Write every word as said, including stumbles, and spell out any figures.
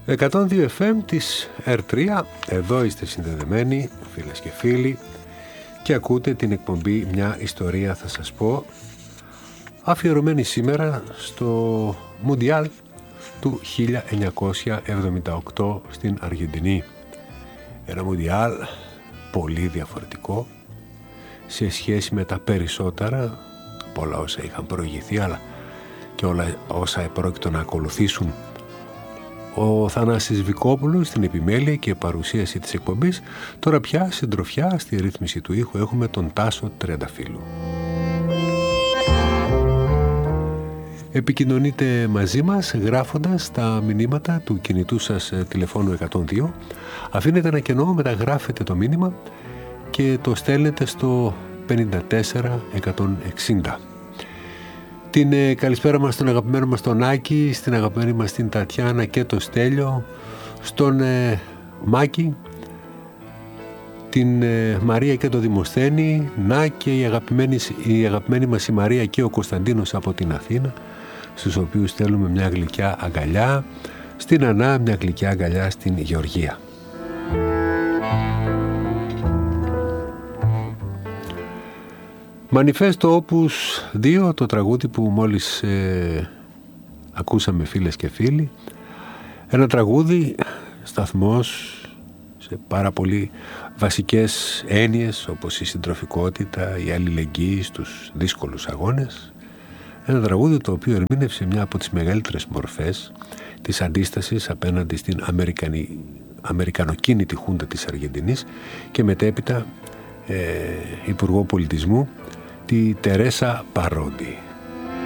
εκατόν δύο εφ εμ της ερ τρία, εδώ είστε συνδεδεμένοι φίλες και φίλοι και ακούτε την εκπομπή «Μια ιστορία θα σας πω», αφιερωμένη σήμερα στο Μουντιάλ του χίλια εννιακόσια εβδομήντα οκτώ στην Αργεντινή. Ένα Μουντιάλ πολύ διαφορετικό σε σχέση με τα περισσότερα, πολλά όσα είχαν προηγηθεί, αλλά και όλα όσα επρόκειτο να ακολουθήσουν. Ο Θανάσης Βικόπουλος στην επιμέλεια και παρουσίαση της εκπομπής. Τώρα πια συντροφιά στη ρύθμιση του ήχου έχουμε τον Τάσο Τρενταφύλου. Επικοινωνείτε μαζί μας γράφοντας τα μηνύματα του κινητού σας τηλεφώνου εκατόν δύο. Αφήνετε ένα κενό, μεταγράφετε το μήνυμα και το στέλνετε στο πενήντα τέσσερα εκατόν εξήντα. Την ε, καλησπέρα μας στον αγαπημένο μας τον Άκη, στην αγαπημένη μας την Τατιάνα και το Στέλιο, στον ε, Μάκη, την ε, Μαρία και το Δημοσθένη, να και η αγαπημένη, η αγαπημένη μας η Μαρία και ο Κωνσταντίνος από την Αθήνα, στους οποίους στέλνουμε μια γλυκιά αγκαλιά, στην Ανά μια γλυκιά αγκαλιά στην Γεωργία. Μανιφέστο Opus δύο, το τραγούδι που μόλις ε, ακούσαμε φίλες και φίλοι. Ένα τραγούδι, σταθμός σε πάρα πολύ βασικές έννοιες όπως η συντροφικότητα, η αλληλεγγύη στους δύσκολους αγώνες. Ένα τραγούδι το οποίο ερμήνευσε μια από τις μεγαλύτερες μορφές της αντίστασης απέναντι στην Αμερικανή, αμερικανοκίνητη χούντα της Αργεντινής και μετέπειτα ε, Υπουργό Πολιτισμού, τη Τερέσα Παρόντι.